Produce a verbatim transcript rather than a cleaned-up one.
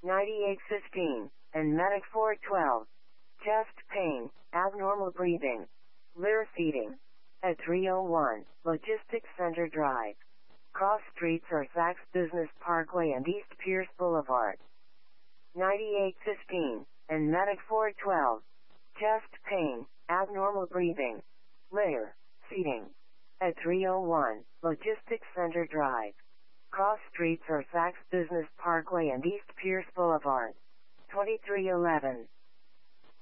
ninety-eight fifteen, and Medic four twelve. Chest pain, abnormal breathing, litter feeding. At three oh one, Logistics Center Drive. Cross streets are Saks Business Parkway and East Pierce Boulevard. ninety-eight fifteen, and Medic four twelve. Chest pain, abnormal breathing, litter feeding. At three oh one, Logistics Center Drive. Cross streets are Saks Business Parkway and East Pierce Boulevard. twenty-three eleven.